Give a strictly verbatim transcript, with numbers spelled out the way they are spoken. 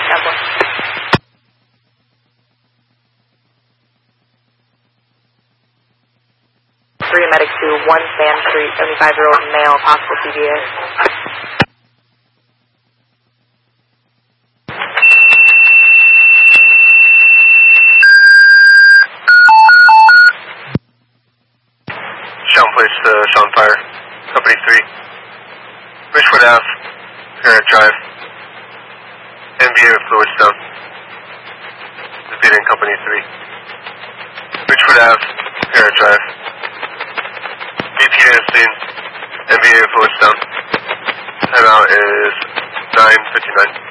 Dublin. Three medic to one Sand Street, seventy-five-year-old male, possible C V A. Sean Place to Sean Fire, Company three. Richwood Ave, Parrot Drive. N B A with Lewisstone. Defeating Company three. Richwood Ave, Parrot Drive. B P to the scene. N B A with Lewisstone. Timeout is nine fifty-nine.